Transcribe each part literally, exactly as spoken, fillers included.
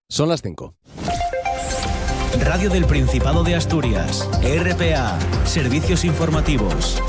Son las cinco. Radio del Principado de Asturias, R P A, Servicios Informativos.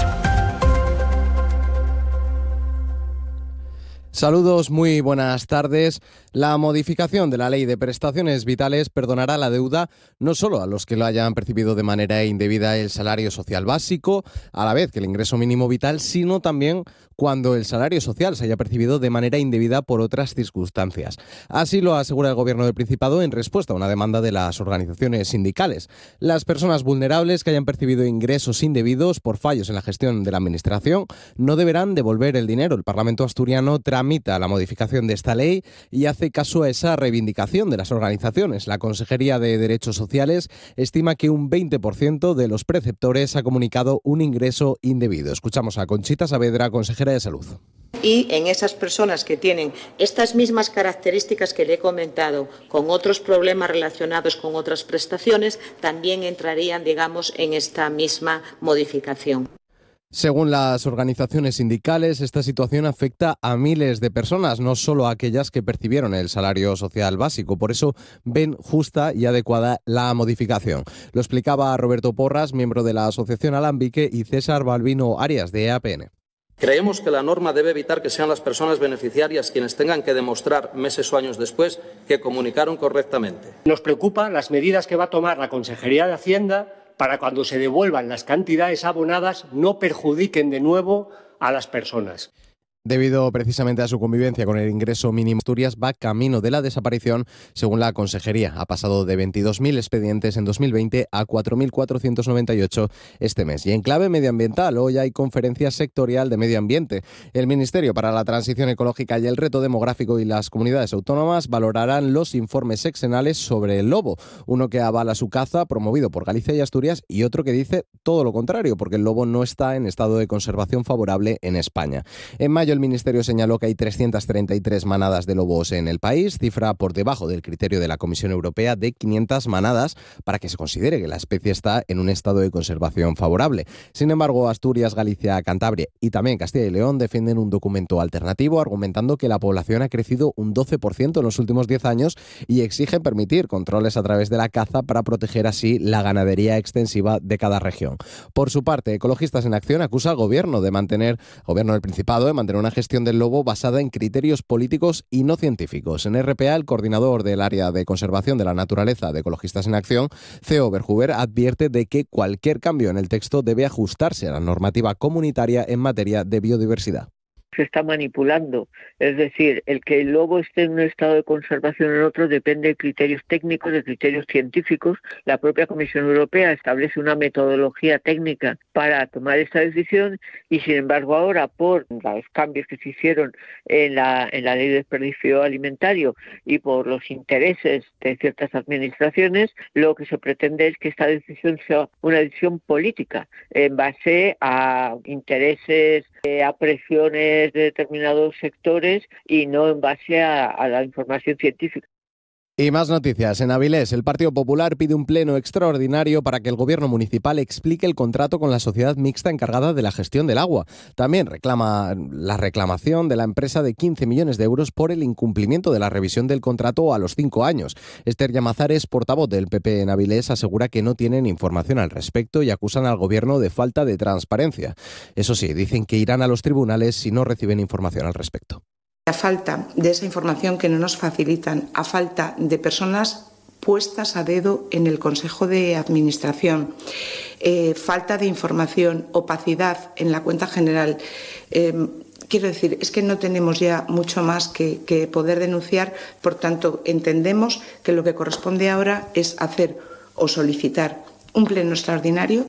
Saludos, muy buenas tardes. La modificación de la Ley de Prestaciones Vitales perdonará la deuda no solo a los que lo hayan percibido de manera indebida el salario social básico, a la vez que el ingreso mínimo vital, sino también cuando el salario social se haya percibido de manera indebida por otras circunstancias. Así lo asegura el Gobierno del Principado en respuesta a una demanda de las organizaciones sindicales. Las personas vulnerables que hayan percibido ingresos indebidos por fallos en la gestión de la Administración no deberán devolver el dinero. El Parlamento asturiano tramita la modificación de esta ley y hace caso a esa reivindicación de las organizaciones. La Consejería de Derechos Sociales estima que un veinte por ciento de los preceptores ha comunicado un ingreso indebido. Escuchamos a Conchita Saavedra, consejera de Salud. Y en esas personas que tienen estas mismas características que le he comentado, con otros problemas relacionados con otras prestaciones, también entrarían, digamos, en esta misma modificación. Según las organizaciones sindicales, esta situación afecta a miles de personas, no solo a aquellas que percibieron el salario social básico. Por eso ven justa y adecuada la modificación. Lo explicaba Roberto Porras, miembro de la Asociación Alambique, y César Balbino Arias, de E A P N. Creemos que la norma debe evitar que sean las personas beneficiarias quienes tengan que demostrar meses o años después que comunicaron correctamente. Nos preocupan las medidas que va a tomar la Consejería de Hacienda para cuando se devuelvan las cantidades abonadas no perjudiquen de nuevo a las personas. Debido precisamente a su convivencia con el ingreso mínimo, Asturias va camino de la desaparición, según la Consejería. Ha pasado de veintidós mil expedientes en dos mil veinte a cuatro mil cuatrocientos noventa y ocho este mes. Y en clave medioambiental, hoy hay conferencia sectorial de medio ambiente. El Ministerio para la Transición Ecológica y el Reto Demográfico y las comunidades autónomas valorarán los informes sexenales sobre el lobo. Uno que avala su caza, promovido por Galicia y Asturias, y otro que dice todo lo contrario, porque el lobo no está en estado de conservación favorable en España. En mayo, el Ministerio señaló que hay trescientas treinta y tres manadas de lobos en el país, cifra por debajo del criterio de la Comisión Europea de quinientas manadas para que se considere que la especie está en un estado de conservación favorable. Sin embargo, Asturias, Galicia, Cantabria y también Castilla y León defienden un documento alternativo, argumentando que la población ha crecido un doce por ciento en los últimos diez años y exigen permitir controles a través de la caza para proteger así la ganadería extensiva de cada región. Por su parte, Ecologistas en Acción acusa al Gobierno de mantener, Gobierno del Principado, de mantener una gestión del lobo basada en criterios políticos y no científicos. En R P A, el coordinador del área de conservación de la naturaleza de Ecologistas en Acción, Theo Verhuber, advierte de que cualquier cambio en el texto debe ajustarse a la normativa comunitaria en materia de biodiversidad. Se está manipulando, es decir, el que el lobo esté en un estado de conservación o en otro depende de criterios técnicos, de criterios científicos. La propia Comisión Europea establece una metodología técnica para tomar esta decisión y, sin embargo, ahora por los cambios que se hicieron en la, en la ley de desperdicio alimentario y por los intereses de ciertas administraciones, lo que se pretende es que esta decisión sea una decisión política en base a intereses, eh, a presiones de determinados sectores y no en base a, a la información científica. Y más noticias. En Avilés, el Partido Popular pide un pleno extraordinario para que el Gobierno municipal explique el contrato con la sociedad mixta encargada de la gestión del agua. También reclama la reclamación de la empresa de quince millones de euros por el incumplimiento de la revisión del contrato a los cinco años. Esther Llamazares, portavoz del P P en Avilés, asegura que no tienen información al respecto y acusan al Gobierno de falta de transparencia. Eso sí, dicen que irán a los tribunales si no reciben información al respecto. A falta de esa información que no nos facilitan, a falta de personas puestas a dedo en el Consejo de Administración, eh, falta de información, opacidad en la cuenta general. Eh, quiero decir, es que no tenemos ya mucho más que, que poder denunciar, por tanto, entendemos que lo que corresponde ahora es hacer o solicitar un pleno extraordinario.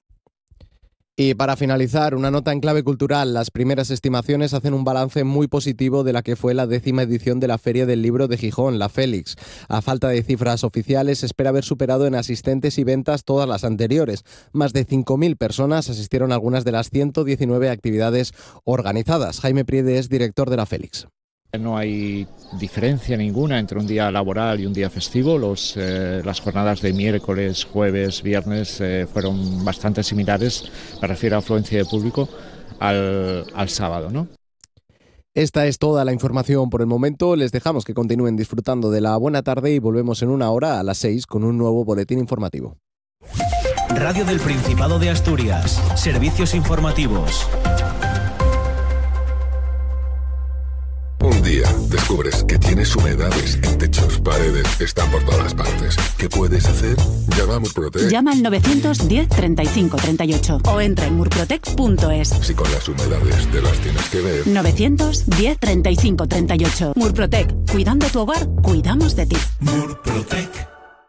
Y para finalizar, una nota en clave cultural. Las primeras estimaciones hacen un balance muy positivo de la que fue la décima edición de la Feria del Libro de Gijón, la Félix. A falta de cifras oficiales, se espera haber superado en asistentes y ventas todas las anteriores. Más de cinco mil personas asistieron a algunas de las ciento diecinueve actividades organizadas. Jaime Priede es director de la Félix. No hay diferencia ninguna entre un día laboral y un día festivo. Los, eh, las jornadas de miércoles, jueves, viernes eh, fueron bastante similares, me refiero a afluencia de público, al, al sábado, ¿no? Esta es toda la información por el momento. Les dejamos que continúen disfrutando de la buena tarde y volvemos en una hora a las seis con un nuevo boletín informativo. Radio del Principado de Asturias. Servicios informativos. Un día descubres que tienes humedades en techos, paredes, están por todas partes. ¿Qué puedes hacer? Llama a Murprotec. Llama al novecientos diez treinta y cinco treinta y ocho o entra en murprotec punto es. Si con las humedades te las tienes que ver. novecientos diez treinta y cinco treinta y ocho. Murprotec. Cuidando tu hogar, cuidamos de ti. Murprotec.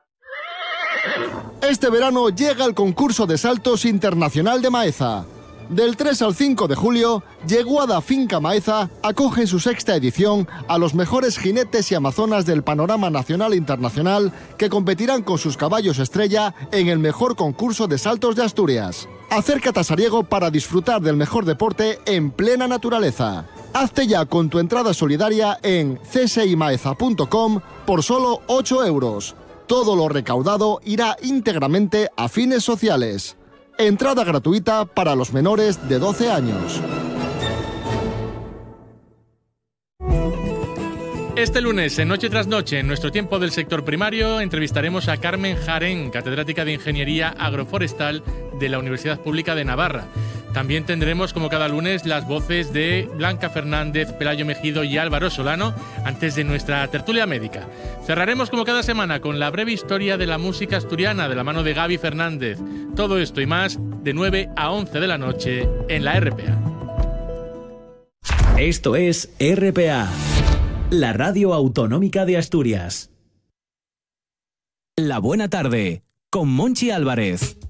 Este verano llega el concurso de saltos internacional de Maeza. Del tres al cinco de julio, Yeguada Finca Maeza acoge en su sexta edición a los mejores jinetes y amazonas del panorama nacional e internacional que competirán con sus caballos estrella en el mejor concurso de saltos de Asturias. Acércate a Sariego para disfrutar del mejor deporte en plena naturaleza. Hazte ya con tu entrada solidaria en c s i maeza punto com por solo ocho euros. Todo lo recaudado irá íntegramente a fines sociales. Entrada gratuita para los menores de doce años. Este lunes, en Noche tras Noche, en nuestro tiempo del sector primario, entrevistaremos a Carmen Jarén, catedrática de Ingeniería Agroforestal de la Universidad Pública de Navarra. También tendremos, como cada lunes, las voces de Blanca Fernández, Pelayo Mejido y Álvaro Solano, antes de nuestra tertulia médica. Cerraremos, como cada semana, con la breve historia de la música asturiana, de la mano de Gaby Fernández. Todo esto y más, de nueve a once de la noche, en la R P A. Esto es R P A, la radio autonómica de Asturias. La buena tarde, con Monchi Álvarez.